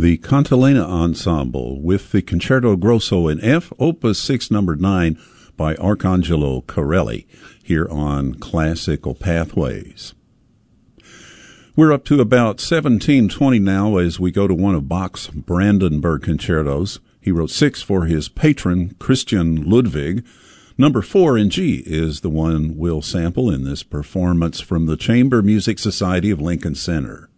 the Cantilena Ensemble with the Concerto Grosso in F, Opus 6, number 9, by Arcangelo Corelli, here on Classical Pathways. We're up to about 1720 now as we go to one of Bach's Brandenburg concertos. He wrote 6 for his patron, Christian Ludwig. Number 4 in G is the one we'll sample in this performance from the Chamber Music Society of Lincoln Center.